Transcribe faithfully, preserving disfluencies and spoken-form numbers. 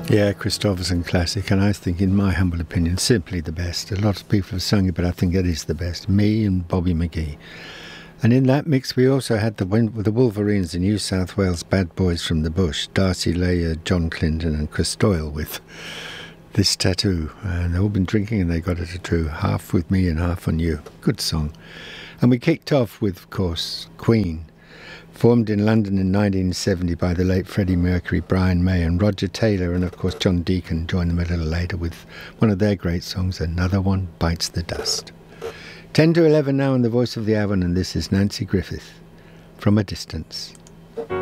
Yeah, Christopherson classic, and I think, in my humble opinion, simply the best. A lot of people have sung it, but I think it is the best. Me and Bobby McGee. And in that mix, we also had the the Wolverines, the New South Wales Bad Boys from the Bush, Darcy Layer, John Clinton and Chris Doyle with This Tattoo. And they've all been drinking and they got a tattoo, half with me and half on you. Good song. And we kicked off with, of course, Queen. Formed in London in nineteen seventy by the late Freddie Mercury, Brian May and Roger Taylor, and of course John Deacon joined them a little later with one of their great songs, Another One Bites the Dust. ten to eleven now in the Voice of the Avon, and this is Nancy Griffith, From a Distance.